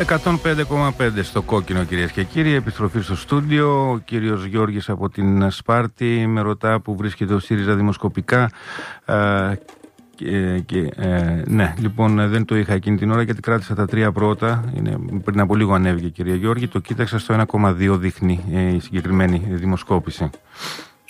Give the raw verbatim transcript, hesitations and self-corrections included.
εκατόν πέντε κόμμα πέντε στο κόκκινο, κυρίες και κύριοι. Επιστροφή στο στούντιο. Ο κύριος Γιώργης από την Σπάρτη με ρωτά που βρίσκεται ο ΣΥΡΙΖΑ δημοσκοπικά. Ε, και, και, ε, ναι, λοιπόν, δεν το είχα εκείνη την ώρα γιατί κράτησα τα τρία πρώτα. Είναι, πριν από λίγο ανέβηκε, κυρία Γιώργη. Το κοίταξα στο ένα κόμμα δύο δείχνει ε, η συγκεκριμένη δημοσκόπηση.